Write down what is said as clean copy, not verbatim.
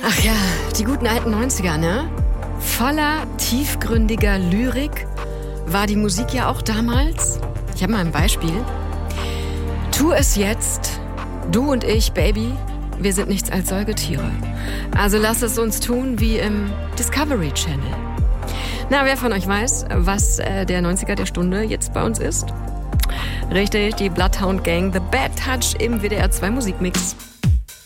Ach ja, die guten alten 90er, ne? Voller tiefgründiger Lyrik war die Musik ja auch damals. Ich habe mal ein Beispiel. Tu es jetzt, du und ich, Baby, wir sind nichts als Säugetiere. Also lass es uns tun wie im Discovery Channel. Na, wer von euch weiß, was der 90er der Stunde jetzt bei uns ist? Richtig, die Bloodhound Gang, The Bad Touch im WDR 2 Musikmix.